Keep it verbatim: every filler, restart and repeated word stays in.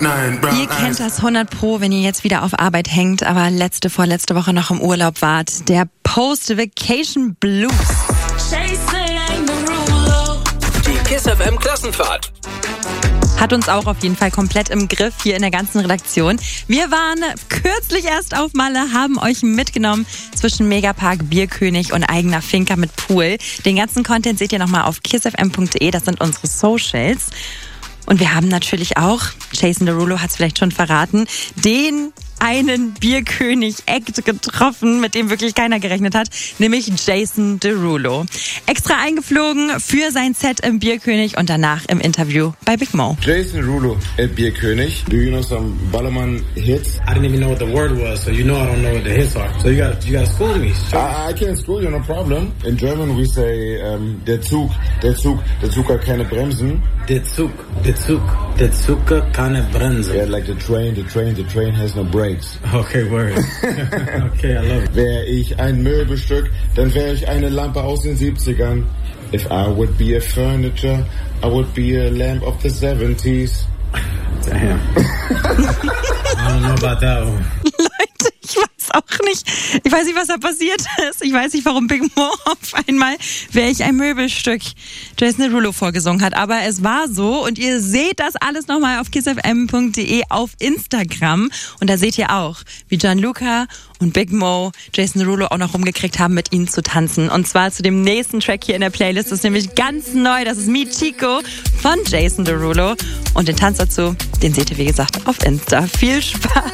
Ihr kennt das hundert Pro, wenn ihr jetzt wieder auf Arbeit hängt, aber letzte, vorletzte Woche noch im Urlaub wart. Der Post-Vacation Blues. Die Kiss F M Klassenfahrt Hat uns auch auf jeden Fall komplett im Griff hier in der ganzen Redaktion. Wir waren kürzlich erst auf Malle, haben euch mitgenommen zwischen Megapark, Bierkönig und eigener Finca mit Pool. Den ganzen Content seht ihr nochmal auf kiss f m punkt d e, das sind unsere Socials. Und wir haben natürlich auch, Jason Derulo hat es vielleicht schon verraten, den einen Bierkönig-Act getroffen, mit dem wirklich keiner gerechnet hat, nämlich Jason Derulo. Extra eingeflogen für sein Set im Bierkönig und danach im Interview bei Big Mo. Jason Derulo at Bierkönig. Do you know some Ballermann hits? I didn't even know what the word was, so you know I don't know what the hits are. So you got you got to school me. Sure. I, I can school you, no problem. In German we say um, der Zug, der Zug, der Zug hat keine Bremsen. Der Zug, der Zug, der Zug hat keine Bremsen. Yeah, like the train, the train, the train has no brakes. Okay, word. Okay, I love it. Wäre ich ein Möbelstück, dann wäre ich eine Lampe aus den siebzigern. If I would be a furniture, I would be a lamp of the seventies. Damn. I don't know about that one. Leute, ich weiß auch nicht. Ich weiß nicht, was da passiert ist. Ich weiß nicht, warum Big Mo auf einmal wäre ich ein Möbelstück Jason Derulo vorgesungen hat. Aber es war so und ihr seht das alles nochmal auf kiss f m punkt d e auf Instagram. Und da seht ihr auch, wie Gianluca und Big Mo Jason Derulo auch noch rumgekriegt haben, mit ihnen zu tanzen. Und zwar zu dem nächsten Track hier in der Playlist. Das ist nämlich ganz neu. Das ist Mi Chico von Jason Derulo. Und den Tanz dazu, den seht ihr, wie gesagt, auf Insta. Viel Spaß!